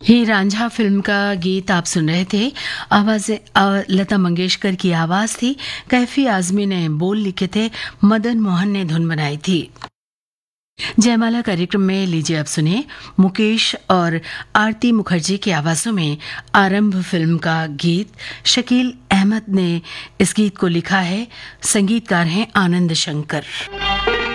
ही Ranjha film का गीत आप सुन रहे थे। आवाज लता मंगेशकर की आवाज थी। कैफी आजमी ने बोल लिखे थे, मदन मोहन ने धुन बनाई थी। जयमाला कार्यक्रम में लीजिए अब सुनिए मुकेश और आरती मुखर्जी की आवाजों में आरंभ फिल्म का गीत। शकील अहमद ने इस गीत को लिखा है, संगीतकार हैं आनंद शंकर।